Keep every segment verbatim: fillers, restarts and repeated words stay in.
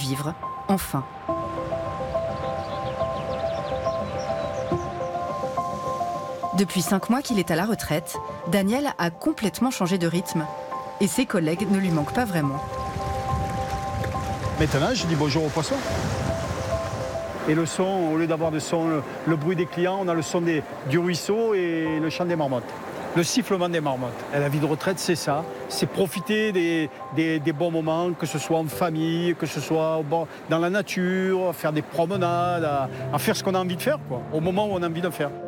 vivre, enfin. Depuis cinq mois qu'il est à la retraite, Daniel a complètement changé de rythme. Et ses collègues ne lui manquent pas vraiment. Maintenant, je dis bonjour aux poissons. Et le son, au lieu d'avoir le son, le, le bruit des clients, on a le son des, du ruisseau et le chant des marmottes. Le sifflement des marmottes. Et la vie de retraite, c'est ça. C'est profiter des, des, des bons moments, que ce soit en famille, que ce soit bon, dans la nature, à faire des promenades, à, à faire ce qu'on a envie de faire, quoi, au moment où on a envie de faire.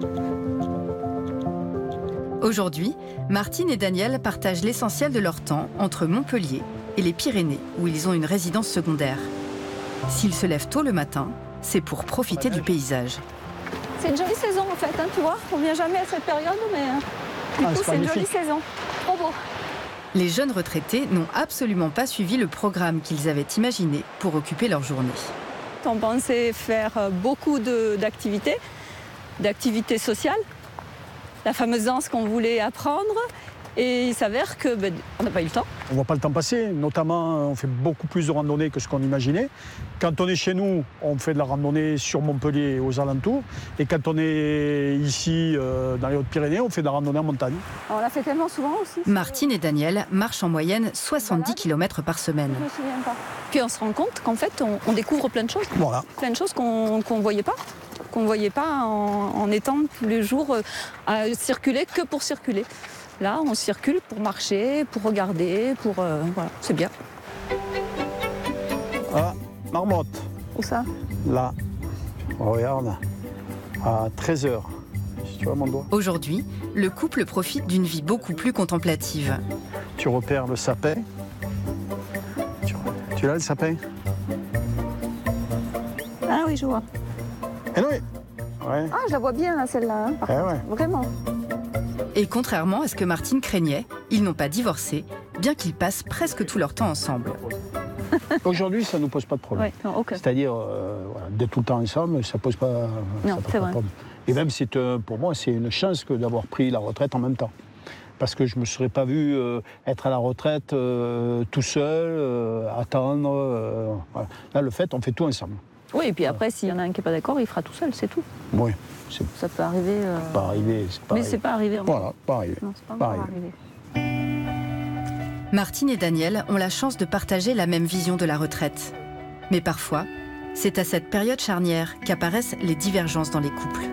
Aujourd'hui, Martine et Daniel partagent l'essentiel de leur temps entre Montpellier et les Pyrénées, où ils ont une résidence secondaire. S'ils se lèvent tôt le matin, c'est pour profiter du paysage. C'est une jolie saison en fait, hein, tu vois. On ne vient jamais à cette période, mais du ah, coup c'est, c'est une jolie saison. Trop beau. Les jeunes retraités n'ont absolument pas suivi le programme qu'ils avaient imaginé pour occuper leur journée. On pensait faire beaucoup de, d'activités, d'activités sociales. La fameuse danse qu'on voulait apprendre, et il s'avère que ben, on n'a pas eu le temps. On ne voit pas le temps passer, notamment on fait beaucoup plus de randonnées que ce qu'on imaginait. Quand on est chez nous, on fait de la randonnée sur Montpellier et aux alentours, et quand on est ici euh, dans les Hautes-Pyrénées, on fait de la randonnée en montagne. On l'a fait tellement souvent aussi. Martine et Daniel marchent en moyenne soixante-dix kilomètres par semaine. Je me souviens pas. Puis on se rend compte qu'en fait on, on découvre plein de choses, voilà. plein de choses qu'on qu'on voyait pas. qu'on ne voyait pas en, en étant tous les jours euh, à circuler que pour circuler. Là, on circule pour marcher, pour regarder, pour... Euh, voilà, c'est bien. Ah, marmotte. Où ça? Là. Regarde. À treize heures. Si tu vois mon doigt. Aujourd'hui, le couple profite d'une vie beaucoup plus contemplative. Tu repères le sapin. Tu, tu l'as le sapin? Ah oui, je vois. Eh oui. Ouais. Ah, je la vois bien, là, celle-là. Hein, par eh contre. Ouais. Vraiment. Et contrairement à ce que Martine craignait, ils n'ont pas divorcé, bien qu'ils passent presque tout leur temps ensemble. Aujourd'hui, ça ne nous pose pas de problème. Ouais, non, okay. C'est-à-dire, euh, voilà, d'être tout le temps ensemble, ça ne pose pas, non, ça pose c'est pas vrai. de problème. Et même, c'est, euh, pour moi, c'est une chance que d'avoir pris la retraite en même temps. Parce que je ne me serais pas vu euh, être à la retraite euh, tout seul, euh, attendre. Euh, voilà. Là, le fait, on fait tout ensemble. Oui, et puis après, s'il y en a un qui n'est pas d'accord, il fera tout seul, c'est tout. Oui. C'est... Ça peut arriver. Euh... C'est pas arrivé. C'est pas Mais arrivé. c'est pas arrivé. Voilà, pas arrivé. Non, c'est pas, pas encore arrivé. arrivé. Martine et Daniel ont la chance de partager la même vision de la retraite. Mais parfois, c'est à cette période charnière qu'apparaissent les divergences dans les couples.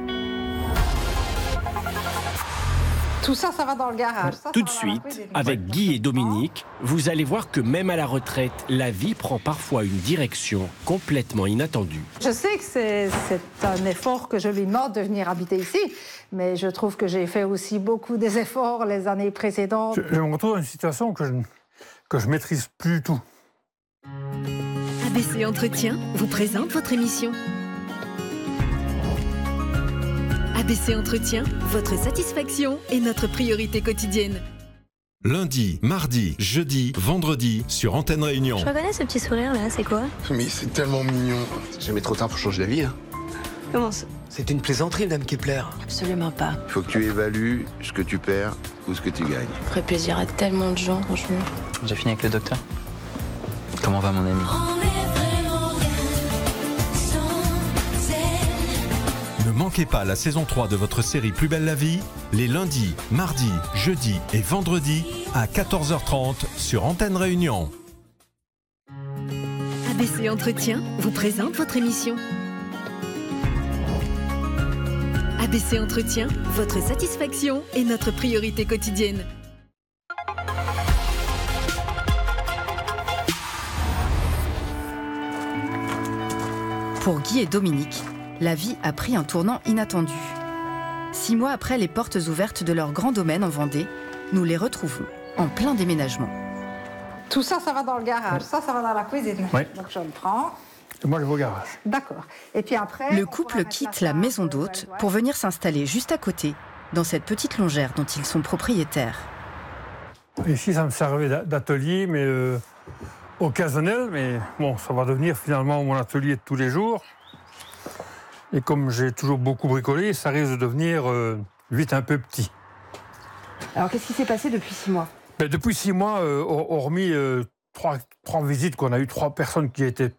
Tout ça, ça va dans le garage. Ça, Tout de ça va dans la suite, cuisine. avec Guy et Dominique, vous allez voir que même à la retraite, la vie prend parfois une direction complètement inattendue. Je sais que c'est, c'est un effort que je lui demande de venir habiter ici, mais je trouve que j'ai fait aussi beaucoup des efforts les années précédentes. Je, je me retrouve dans une situation que je que je maîtrise plus du tout. A B C Entretien vous présente votre émission. A B C Entretien, votre satisfaction est notre priorité quotidienne. Lundi, mardi, jeudi, vendredi, sur Antenne Réunion. Je reconnais ce petit sourire là, c'est quoi? Mais c'est tellement mignon. C'est jamais trop tard pour changer d'avis, hein. Comment ça? C'est une plaisanterie, Madame Kepler. Absolument pas. Il faut que tu évalues ce que tu perds ou ce que tu gagnes. Ça ferait plaisir à tellement de gens, franchement. J'ai fini avec le docteur. Comment va mon ami? Ne manquez pas la saison trois de votre série Plus belle la vie, les lundis, mardis, jeudis et vendredis à quatorze heures trente sur Antenne Réunion. A B C Entretien vous présente votre émission. A B C Entretien, votre satisfaction est notre priorité quotidienne. Pour Guy et Dominique, la vie a pris un tournant inattendu. Six mois après les portes ouvertes de leur grand domaine en Vendée, nous les retrouvons en plein déménagement. Tout ça, ça va dans le garage. Ça, ça va dans la cuisine. Oui. Donc je le prends. Et moi, je vais au garage. D'accord. Et puis après... Le couple quitte la maison d'hôte pour venir s'installer juste à côté, dans cette petite longère dont ils sont propriétaires. Ici, ça me servait d'atelier, mais euh, occasionnel. Mais bon, ça va devenir finalement mon atelier de tous les jours. Et comme j'ai toujours beaucoup bricolé, ça risque de devenir euh, vite un peu petit. Alors, qu'est-ce qui s'est passé depuis six mois? Ben, depuis six mois, euh, hormis euh, trois, trois visites qu'on a eu, trois personnes qui étaient